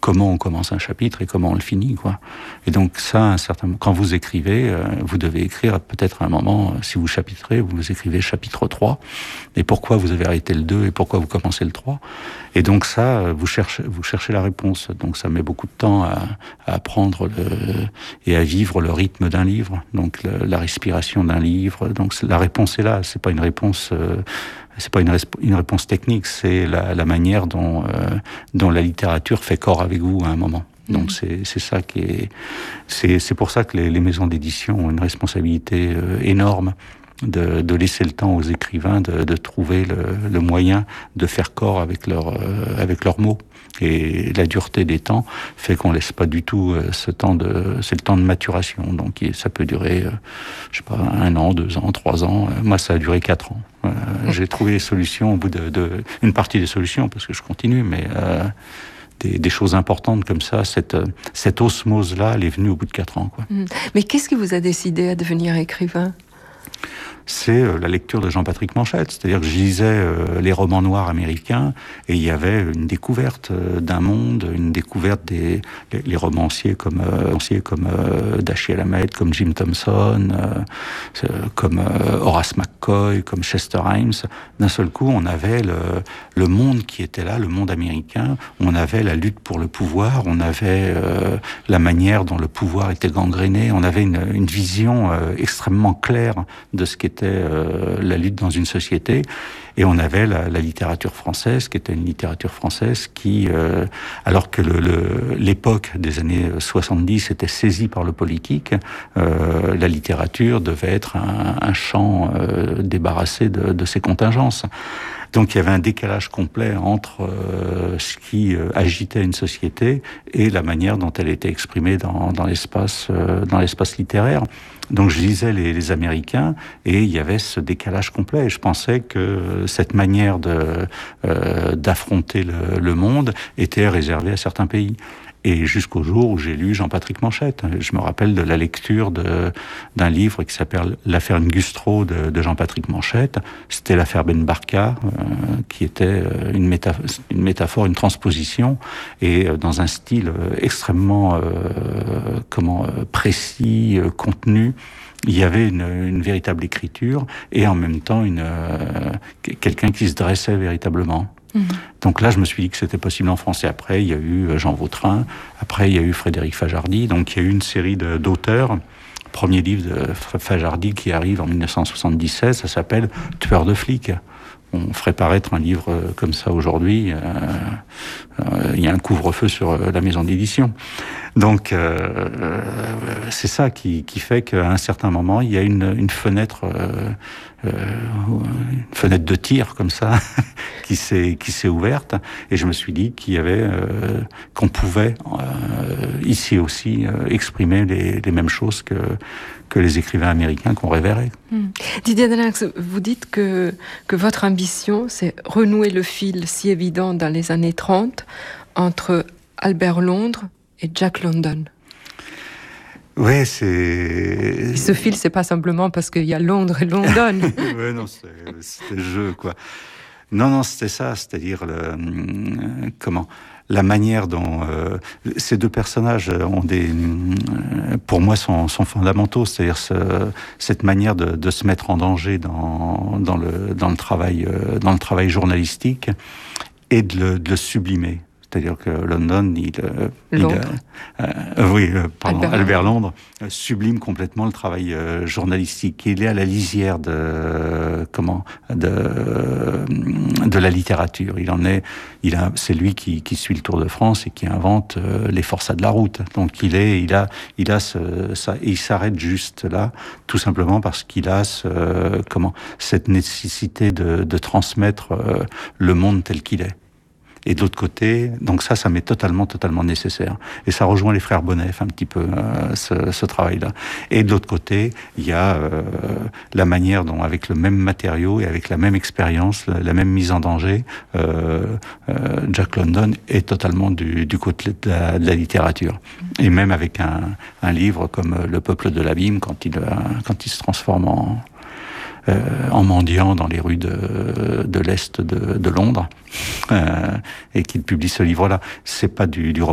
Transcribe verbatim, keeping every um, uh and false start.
comment on commence un chapitre et comment on le finit, quoi. Et donc ça, un certain, quand vous écrivez, euh, vous devez écrire peut-être à un moment, euh, si vous chapitrez, vous écrivez chapitre trois, et pourquoi vous avez arrêté le deux, et pourquoi vous commencez le trois. Et donc ça, euh, vous cherchez, vous cherchez la réponse. Donc ça met beaucoup de temps à, à apprendre le, et à vivre le rythme d'un livre, donc le, la respiration d'un livre. Donc la réponse est là, c'est pas une réponse... Euh, c'est pas une, resp- une réponse technique, c'est la, la manière dont, euh, dont la littérature fait corps avec vous à un moment. Donc mmh. c'est, c'est ça qui est, c'est, c'est pour ça que les, les maisons d'édition ont une responsabilité euh, énorme de, de laisser le temps aux écrivains de, de trouver le, le moyen de faire corps avec leurs, euh, avec leurs mots. Et la dureté des temps fait qu'on laisse pas du tout euh, ce temps de, c'est le temps de maturation. Donc ça peut durer, euh, je sais pas, un an, deux ans, trois ans. Euh, moi, ça a duré quatre ans. Euh, j'ai trouvé les solutions au bout de, de une partie des solutions parce que je continue, mais euh, des, des choses importantes comme ça, cette cette osmose là, elle est venue au bout de quatre ans, quoi. Mais qu'est-ce qui vous a décidé à devenir écrivain ? C'est euh, la lecture de Jean-Patrick Manchette. C'est-à-dire que je lisais euh, les romans noirs américains et il y avait une découverte euh, d'un monde, une découverte des les, les romanciers comme euh, comme euh, Dashiell Hammett, comme Jim Thompson, euh, comme euh, Horace McCoy, comme Chester Himes. D'un seul coup, on avait le, le monde qui était là, le monde américain. On avait la lutte pour le pouvoir, on avait euh, la manière dont le pouvoir était gangréné. On avait une, une vision euh, extrêmement claire de ce qu'était euh, la lutte dans une société, et on avait la, la littérature française, qui était une littérature française qui, euh, alors que le, le, l'époque des années soixante-dix était saisie par le politique, euh, la littérature devait être un, un champ euh, débarrassé de, de ses contingences. Donc il y avait un décalage complet entre euh, ce qui euh, agitait une société et la manière dont elle était exprimée dans, dans l'espace, euh, dans l'espace littéraire. Donc je lisais les, les Américains et il y avait ce décalage complet. Et je pensais que cette manière de, euh, d'affronter le, le monde était réservée à certains pays. Et jusqu'au jour où j'ai lu Jean-Patrick Manchette. Je me rappelle de la lecture de, d'un livre qui s'appelle L'affaire Ngustro de, de Jean-Patrick Manchette. C'était l'affaire Ben Barka, euh, qui était une, métaphore, une métaphore, une transposition, et dans un style extrêmement euh, comment, précis, contenu. Il y avait une, une véritable écriture et en même temps une, euh, quelqu'un qui se dressait véritablement. Mmh. Donc là, je me suis dit que c'était possible en France. Et après, il y a eu Jean Vautrin. Après, il y a eu Frédéric Fajardy. Donc, il y a eu une série de, d'auteurs. Premier livre de Fajardy qui arrive en dix-neuf cent soixante-dix-sept, ça s'appelle « Tueur de flics ». On ferait paraître un livre comme ça aujourd'hui. Euh, euh, il y a un couvre-feu sur la maison d'édition. Donc, euh, c'est ça qui, qui fait qu'à un certain moment, il y a une, une fenêtre, euh, euh, une fenêtre de tir comme ça, qui s'est qui s'est ouverte. Et je me suis dit qu'il y avait, euh, qu'on pouvait euh, ici aussi euh, exprimer les, les mêmes choses que que les écrivains américains qu'on révérait. Mmh. Didier Dellinx, vous dites que que votre ambition, c'est renouer le fil si évident dans les années trente entre Albert Londres et Jack London. Ouais, c'est... Et ce fil, c'est pas simplement parce qu'il y a Londres et London. Ouais, non, c'était, c'était le jeu, quoi. Non, non, c'était ça, c'est-à-dire le, euh, comment, la manière dont euh, ces deux personnages ont des, euh, pour moi, sont, sont fondamentaux, c'est-à-dire ce, cette manière de, de se mettre en danger dans, dans le, dans le travail, euh, dans le travail journalistique et de le, de le sublimer. C'est-à-dire que London, il, euh, il euh, euh, oui, euh, pardon, Albert, Albert Londres euh, sublime complètement le travail euh, journalistique. Il est à la lisière de euh, comment de euh, de la littérature. Il en est, il a, c'est lui qui, qui suit le Tour de France et qui invente euh, les forçats de la route. Donc il est, il a, il a ce, ça, et il s'arrête juste là, tout simplement parce qu'il a ce, euh, comment cette nécessité de, de transmettre euh, le monde tel qu'il est. Et de l'autre côté, donc ça, ça m'est totalement, totalement nécessaire. Et ça rejoint les frères Bonnef un petit peu, euh, ce, ce travail-là. Et de l'autre côté, il y a euh, la manière dont, avec le même matériau et avec la même expérience, la, la même mise en danger, euh, euh, Jack London est totalement du, du côté de la, de la littérature. Et même avec un, un livre comme Le Peuple de l'Abîme, quand il, quand il se transforme en... Euh, en mendiant dans les rues de, de l'Est de, de Londres, euh, et qu'il publie ce livre-là. C'est pas du, du roman